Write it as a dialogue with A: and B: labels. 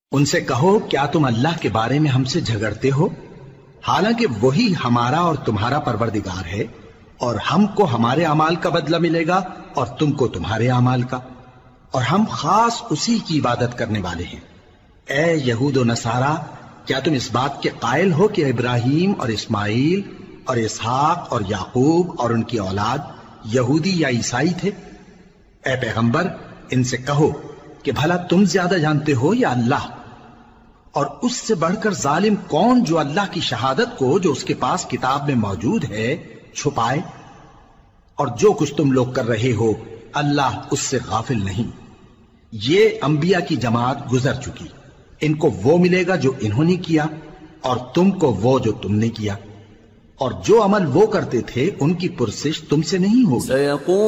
A: उनसे कहो, क्या तुम अल्लाह के बारे में हमसे झगड़ते हो, हालांकि वही हमारा और तुम्हारा परवरदिगार है, और हमको हमारे अमाल का बदला मिलेगा और तुमको तुम्हारे अमाल का, और हम खास उसी की इबादत करने वाले हैं। ए यहूद और नसारा, क्या तुम इस बात के कायल हो कि इब्राहिम और इस्माइल और इसहाक और याकूब और उनकी औलाद यहूदी या ईसाई थे? ए पैगंबर, इनसे कहो कि भला तुम ज्यादा जानते हो या अल्लाह? और उससे बढ़कर जालिम कौन जो अल्लाह की शहादत को जो उसके पास किताब में मौजूद है छुपाए? और जो कुछ तुम लोग कर रहे हो अल्लाह उससे गाफिल नहीं। ये अंबिया की जमात गुजर चुकी, इनको वो मिलेगा जो इन्होंने किया और तुमको वो जो तुमने किया, और जो अमल वो करते थे उनकी पुरसिश तुमसे नहीं होगी।